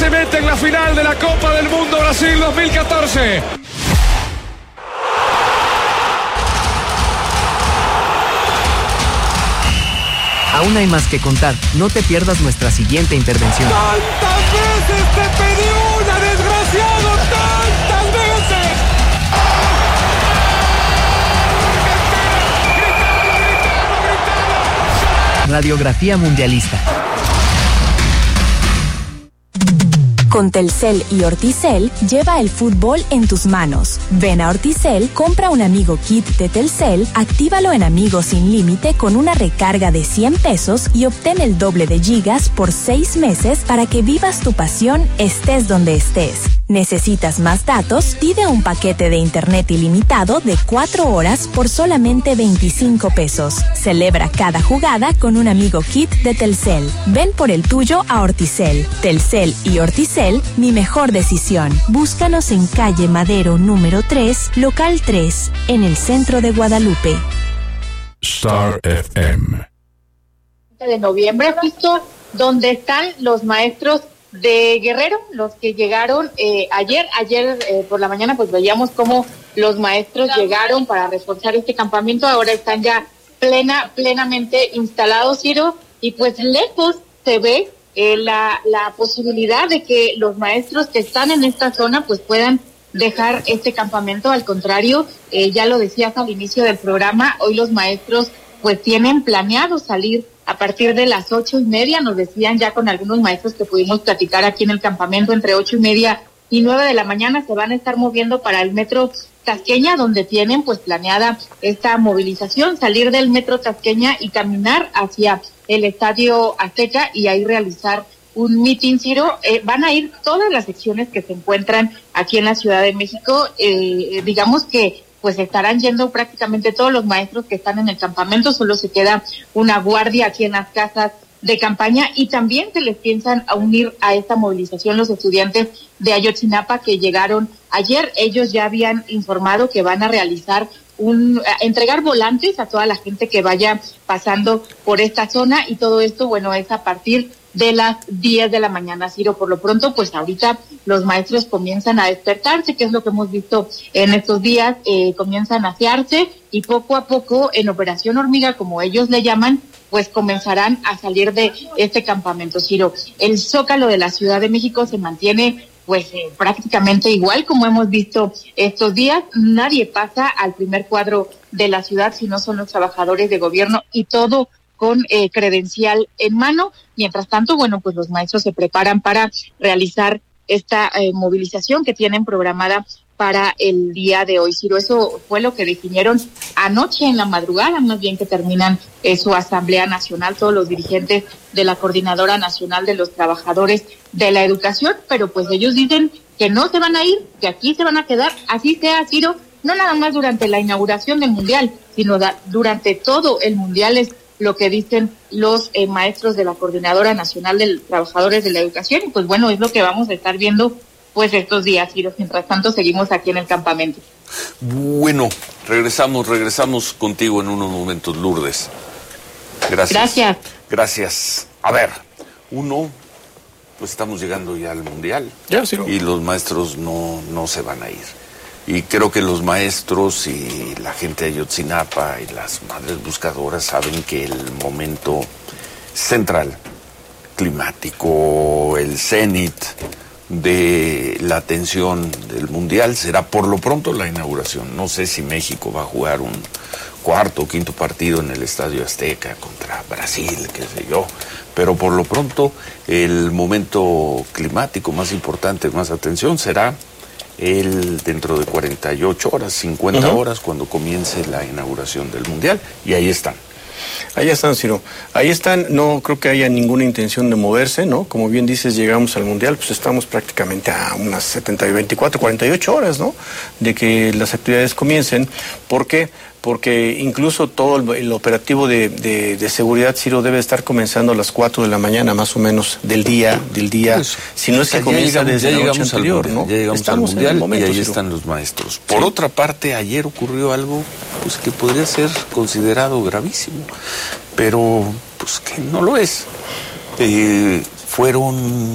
se mete en la final de la Copa del Mundo Brasil 2014. Aún hay más que contar. No te pierdas nuestra siguiente intervención. ¡Tantas veces te pedí una, desgraciado! ¡Tantas veces! Radiografía mundialista. Con Telcel y Orticel, lleva el fútbol en tus manos. Ven a Orticel, compra un Amigo Kit de Telcel, actívalo en Amigos sin límite con una recarga de 100 pesos y obtén el doble de gigas por 6 meses para que vivas tu pasión estés donde estés. ¿Necesitas más datos? Pide un paquete de internet ilimitado de 4 horas por solamente 25 pesos. Celebra cada jugada con un Amigo Kit de Telcel. Ven por el tuyo a Orticel. Telcel y Orticel, mi mejor decisión. Búscanos en calle Madero número 3, local 3, en el centro de Guadalupe. Star FM. De noviembre, justo donde están los maestros de Guerrero, los que llegaron ayer por la mañana, pues veíamos cómo los maestros llegaron para reforzar este campamento. Ahora están ya plenamente instalados, Ciro, y pues lejos se ve la posibilidad de que los maestros que están en esta zona pues puedan dejar este campamento. Al contrario, ya lo decías al inicio del programa, hoy los maestros pues tienen planeado salir a partir de las 8:30, nos decían ya con algunos maestros que pudimos platicar aquí en el campamento, entre 8:30 y 9 de la mañana se van a estar moviendo para el Metro Tasqueña, donde tienen pues planeada esta movilización, salir del Metro Tasqueña y caminar hacia el Estadio Azteca y ahí realizar un mitin, Ciro. Van a ir todas las secciones que se encuentran aquí en la Ciudad de México, digamos que pues estarán yendo prácticamente todos los maestros que están en el campamento, solo se queda una guardia aquí en las casas de campaña y también se les piensan a unir a esta movilización los estudiantes de Ayotzinapa que llegaron ayer. Ellos ya habían informado que van a realizar entregar volantes a toda la gente que vaya pasando por esta zona y todo esto, bueno, es a partir de las 10 de la mañana, Ciro. Por lo pronto, pues ahorita los maestros comienzan a despertarse, que es lo que hemos visto en estos días, comienzan a asearse y poco a poco en Operación Hormiga, como ellos le llaman, pues comenzarán a salir de este campamento, Ciro. El Zócalo de la Ciudad de México se mantiene pues prácticamente igual como hemos visto estos días. Nadie pasa al primer cuadro de la ciudad si no son los trabajadores de gobierno y todo con credencial en mano. Mientras tanto, bueno, pues los maestros se preparan para realizar esta movilización que tienen programada para el día de hoy, Ciro. Eso fue lo que definieron anoche en la madrugada, más bien que terminan su Asamblea Nacional, todos los dirigentes de la Coordinadora Nacional de los Trabajadores de la Educación, pero pues ellos dicen que no se van a ir, que aquí se van a quedar, así sea, Ciro, no nada más durante la inauguración del Mundial, sino durante todo el Mundial, es lo que dicen los maestros de la Coordinadora Nacional de los Trabajadores de la Educación, y pues bueno, es lo que vamos a estar viendo pues estos días, Ciro. Mientras tanto seguimos aquí en el campamento. Bueno, regresamos contigo en unos momentos, Lourdes. Gracias. A ver, pues estamos llegando ya al Mundial. Ya, Ciro. Y los maestros no se van a ir. Y creo que los maestros y la gente de Ayotzinapa y las madres buscadoras saben que el momento central, climático, el cenit de la atención del Mundial será por lo pronto la inauguración. No sé si México va a jugar un cuarto o quinto partido en el Estadio Azteca contra Brasil, qué sé yo, pero por lo pronto el momento climático más importante, más atención será dentro de 48 horas, 50 horas, cuando comience la inauguración del Mundial, y ahí están. Ahí están, Ciro. Ahí están, no creo que haya ninguna intención de moverse, ¿no? Como bien dices, llegamos al Mundial, pues estamos prácticamente a unas 24, 48 horas, ¿no? De que las actividades comiencen. ¿Por qué? Porque incluso todo el operativo de seguridad, Ciro, debe estar comenzando a las 4 de la mañana, más o menos, del día. Pues, si no es que comienza desde la noche anterior, ¿no? Ya llegamos Estamos al Mundial, en el momento, y ahí Ciro. están los maestros. Por otra parte, ayer ocurrió algo pues que podría ser considerado gravísimo, pero pues que no lo es. Fueron